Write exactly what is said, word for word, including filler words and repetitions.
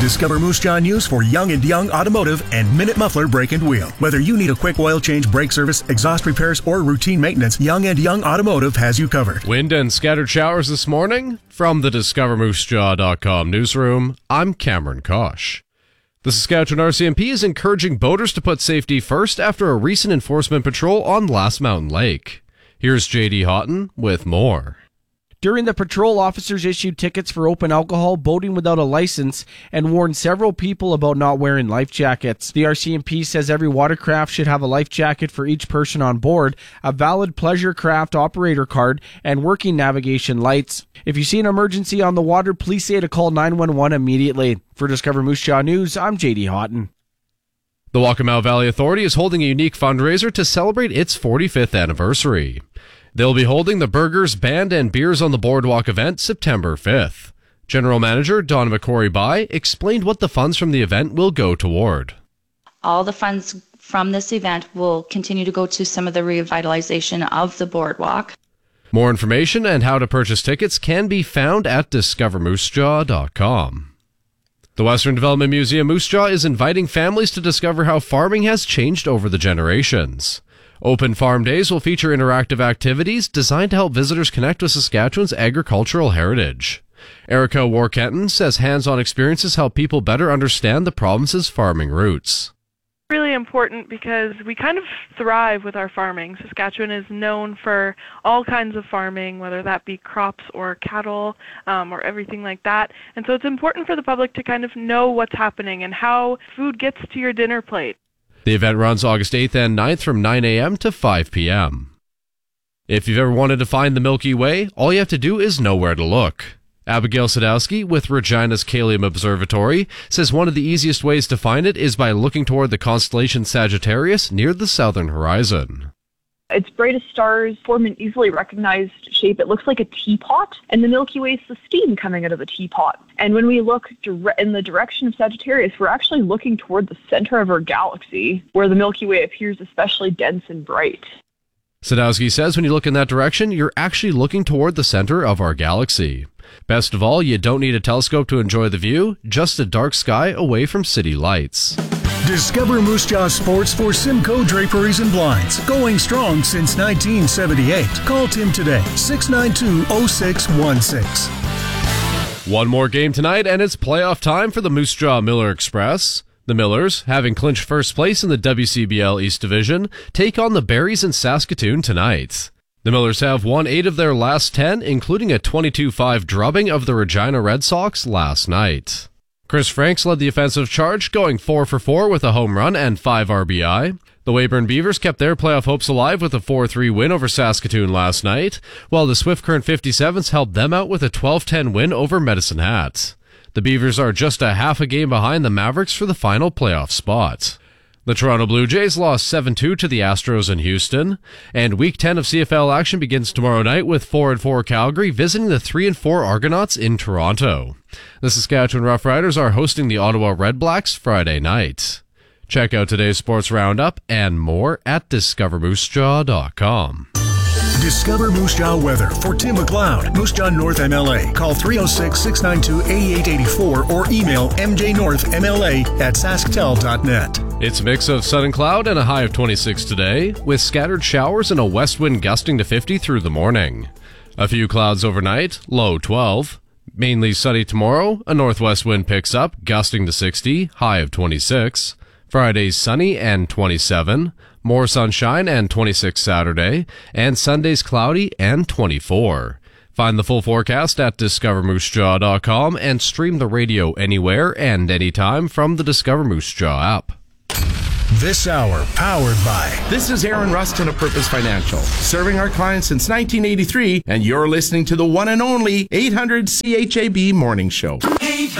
Discover Moose Jaw News for Young and Young Automotive and Minute Muffler Brake and Wheel. Whether you need a quick oil change, brake service, exhaust repairs, or routine maintenance, Young and Young Automotive has you covered. Wind and scattered showers this morning. From the Discover Moose Jaw dot com newsroom, I'm Cameron Kosh. The Saskatchewan R C M P is encouraging boaters to put safety first after a recent enforcement patrol on Last Mountain Lake. Here's J D Houghton with more. During the patrol, officers issued tickets for open alcohol, boating without a license, and warned several people about not wearing life jackets. The R C M P says every watercraft should have a life jacket for each person on board, a valid pleasure craft operator card, and working navigation lights. If you see an emergency on the water, please say to call nine one one immediately. For Discover Moose Jaw News, I'm J D Houghton. The Waccamaw Valley Authority is holding a unique fundraiser to celebrate its forty-fifth anniversary. They'll be holding the Burgers, Band, and Beers on the Boardwalk event September fifth. General Manager Donna McCrory-Bai explained what the funds from the event will go toward. All the funds from this event will continue to go to some of the revitalization of the boardwalk. More information and how to purchase tickets can be found at Discover Moose Jaw dot com. The Western Development Museum Moose Jaw is inviting families to discover how farming has changed over the generations. Open Farm Days will feature interactive activities designed to help visitors connect with Saskatchewan's agricultural heritage. Erica Warkenton says hands-on experiences help people better understand the province's farming roots. Really important because we kind of thrive with our farming. Saskatchewan is known for all kinds of farming, whether that be crops or cattle um, or everything like that. And so it's important for the public to kind of know what's happening and how food gets to your dinner plate. The event runs August eighth and ninth from nine a.m. to five p.m. If you've ever wanted to find the Milky Way, all you have to do is know where to look. Abigail Sadowski with Regina's Kalium Observatory says one of the easiest ways to find it is by looking toward the constellation Sagittarius near the southern horizon. Its brightest stars form an easily recognized shape. It looks like a teapot, and the Milky Way is the steam coming out of the teapot. And when we look dire- in the direction of Sagittarius, we're actually looking toward the center of our galaxy, where the Milky Way appears especially dense and bright. Sadowski says when you look in that direction, you're actually looking toward the center of our galaxy. Best of all, you don't need a telescope to enjoy the view, just a dark sky away from city lights. Discover Moose Jaw Sports for Simcoe Draperies and Blinds. Going strong since nineteen seventy-eight. Call Tim today, six nine two, oh six one six. One more game tonight, and it's playoff time for the Moose Jaw Miller Express. The Millers, having clinched first place in the W C B L East Division, take on the Berries in Saskatoon tonight. The Millers have won eight of their last ten, including a twenty-two five drubbing of the Regina Red Sox last night. Chris Franks led the offensive charge, going four for four with a home run and five R B I. The Weyburn Beavers kept their playoff hopes alive with a four three win over Saskatoon last night, while the Swift Current fifty-sevens helped them out with a twelve ten win over Medicine Hat. The Beavers are just a half a game behind the Mavericks for the final playoff spot. The Toronto Blue Jays lost seven two to the Astros in Houston, and Week ten of C F L action begins tomorrow night with four and four Calgary visiting the three and four Argonauts in Toronto. The Saskatchewan Roughriders are hosting the Ottawa Red Blacks Friday night. Check out today's sports roundup and more at Discover Moose Jaw dot com. Discover Moose Jaw weather for Tim McLeod, Moose Jaw North M L A. Call three oh six, six nine two, eight eight eight four or email m j north m l a at sasktel dot net. It's a mix of sun and cloud and a high of twenty-six today, with scattered showers and a west wind gusting to fifty through the morning. A few clouds overnight, low twelve. Mainly sunny tomorrow, a northwest wind picks up, gusting to sixty, high of twenty-six. Friday's sunny and twenty-seven. More sunshine and twenty-six Saturday, and Sunday's cloudy and twenty-four. Find the full forecast at Discover Moose Jaw dot com and stream the radio anywhere and anytime from the Discover Moose Jaw app. This hour powered by... This is Aaron Rustin of Purpose Financial, serving our clients since nineteen eighty-three, and you're listening to the one and only eight hundred C H A B Morning Show.